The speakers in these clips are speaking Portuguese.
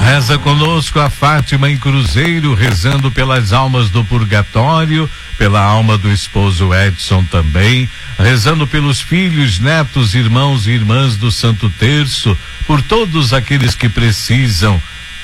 Reza conosco a Fátima em Cruzeiro, rezando pelas almas do purgatório, pela alma do esposo Edson também, rezando pelos filhos, netos, irmãos e irmãs do Santo Terço, por todos aqueles que precisam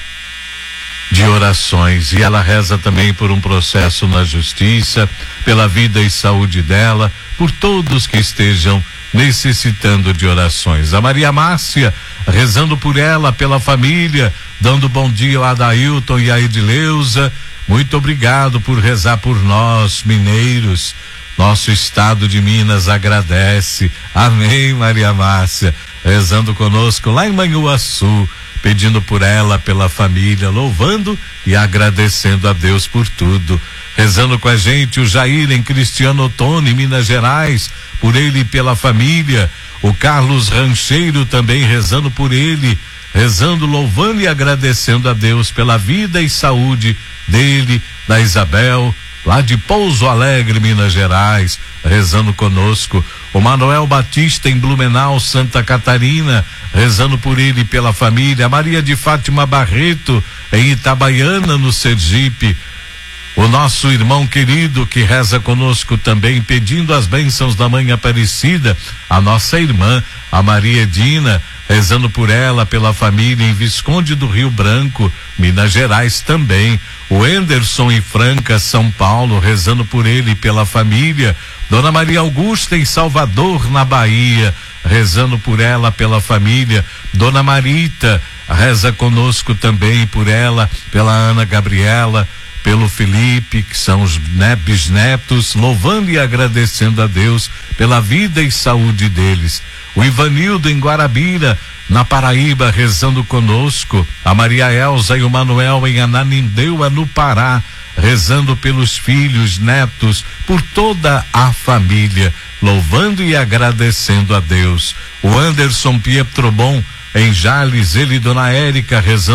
de orações. E ela reza também por um processo na justiça, pela vida e saúde dela, por todos que estejam necessitando de orações. A Maria Márcia, rezando por ela, pela família, dando bom dia ao Adailton e a Edileuza. Muito obrigado por rezar por nós, mineiros. Nosso estado de Minas agradece. Amém, Maria Márcia. Rezando conosco lá em Manhuaçu, pedindo por ela, pela família, louvando e agradecendo a Deus por tudo. Rezando com a gente o Jair em Cristiano Ottoni, Minas Gerais, por ele e pela família. O Carlos Rancheiro também rezando por ele, rezando, louvando e agradecendo a Deus pela vida e saúde dele, da Isabel, lá de Pouso Alegre, Minas Gerais, rezando conosco. O Manuel Batista em Blumenau, Santa Catarina, rezando por ele e pela família. A Maria de Fátima Barreto em Itabaiana, no Sergipe. O nosso irmão querido que reza conosco também, pedindo as bênçãos da Mãe Aparecida, a nossa irmã, a Maria Edina, rezando por ela, pela família em Visconde do Rio Branco, Minas Gerais também. O Enderson em Franca, São Paulo, rezando por ele e pela família. Dona Maria Augusta em Salvador, na Bahia, rezando por ela, pela família. Dona Marita reza conosco também por ela, pela Ana Gabriela, pelo Felipe, que são os bisnetos, louvando e agradecendo a Deus pela vida e saúde deles. O Ivanildo em Guarabira, na Paraíba, rezando conosco. A Maria Elza e o Manuel em Ananindeua, no Pará, rezando pelos filhos, netos, por toda a família, louvando e agradecendo a Deus. O Anderson Pietrobon em Jales, ele e Dona Érica rezando